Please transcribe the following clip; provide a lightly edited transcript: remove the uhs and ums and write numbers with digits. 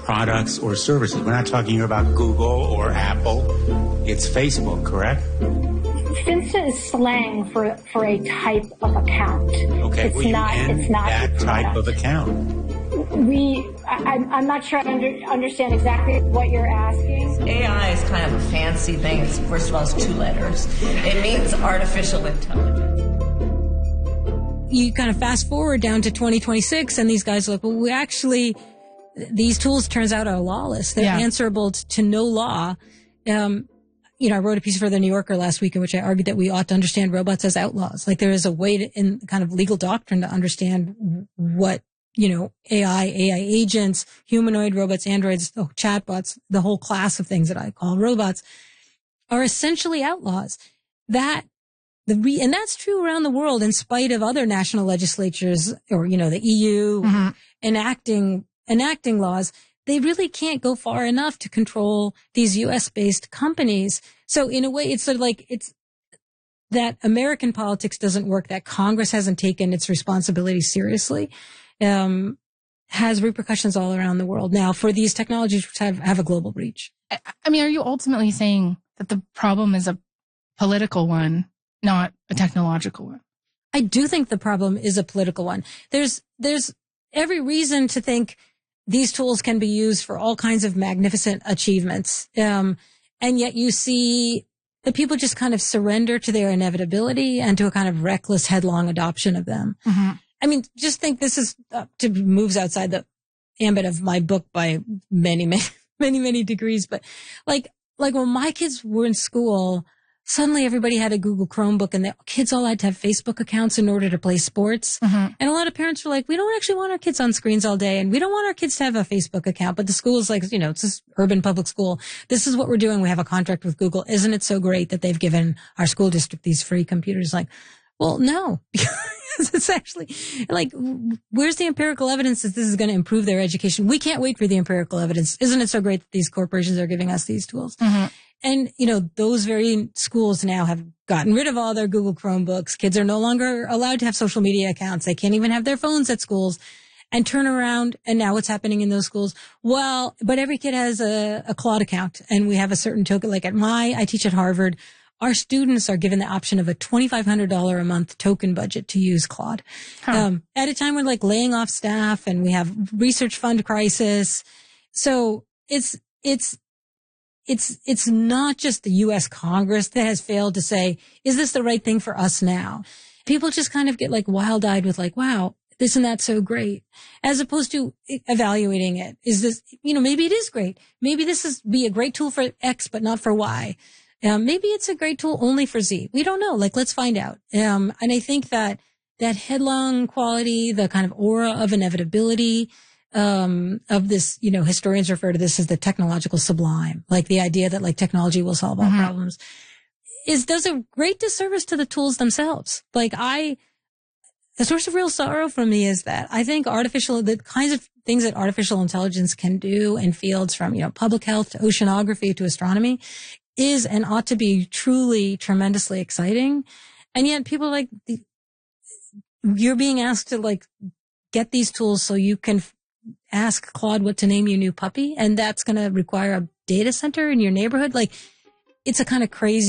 products or services. We're not talking here about Google or Apple. It's Facebook, correct? Finsta is slang for a type of account. Okay, it's not that type of account. I'm not sure I understand exactly what you're asking. AI is kind of a fancy thing. First of all, it's 2 letters. It means artificial intelligence. You kind of fast forward down to 2026, and these guys are like, well, these tools turns out are lawless. They're answerable to no law. I wrote a piece for the New Yorker last week in which I argued that we ought to understand robots as outlaws. Like there is a way in kind of legal doctrine to understand what, AI agents, humanoid robots, androids, chatbots, the whole class of things that I call robots are essentially outlaws. And that's true around the world in spite of other national legislatures or, the EU enacting laws. They really can't go far enough to control these US-based companies. So in a way, it's sort of like it's that American politics doesn't work, that Congress hasn't taken its responsibility seriously, has repercussions all around the world now for these technologies which have a global reach. I mean, are you ultimately saying that the problem is a political one, not a technological one? I do think the problem is a political one. There's every reason to think these tools can be used for all kinds of magnificent achievements. And yet you see that people just kind of surrender to their inevitability and to a kind of reckless, headlong adoption of them. Mm-hmm. I mean, just think this is moves outside the ambit of my book by many, many, many, many degrees. But like when my kids were in school, suddenly everybody had a Google Chromebook and the kids all had to have Facebook accounts in order to play sports. Mm-hmm. And a lot of parents were like, we don't actually want our kids on screens all day and we don't want our kids to have a Facebook account. But the school is like, it's this urban public school. This is what we're doing. We have a contract with Google. Isn't it so great that they've given our school district these free computers? Like, well, no. It's actually like, where's the empirical evidence that this is going to improve their education? We can't wait for the empirical evidence. Isn't it so great that these corporations are giving us these tools? Mm-hmm. And, those very schools now have gotten rid of all their Google Chromebooks. Kids are no longer allowed to have social media accounts. They can't even have their phones at schools and turn around. And now what's happening in those schools? Well, but every kid has a Claude account and we have a certain token. Like I teach at Harvard. Our students are given the option of a $2,500 a month token budget to use Claude. Huh. At a time when laying off staff and we have research fund crisis. So it's not just the U.S. Congress that has failed to say, is this the right thing for us now? People just kind of get wild-eyed with wow, isn't that so great? As opposed to evaluating it. Is this, maybe it is great. Maybe this be a great tool for X, but not for Y. Maybe it's a great tool only for Z. We don't know. Let's find out. And I think that headlong quality, the kind of aura of inevitability, of this, historians refer to this as the technological sublime, like the idea that technology will solve all problems, does a great disservice to the tools themselves. The source of real sorrow for me is that I think the kinds of things that artificial intelligence can do in fields from, public health to oceanography to astronomy is and ought to be truly tremendously exciting. And yet people you're being asked to get these tools so you can ask Claude what to name your new puppy. And that's going to require a data center in your neighborhood. It's a kind of crazy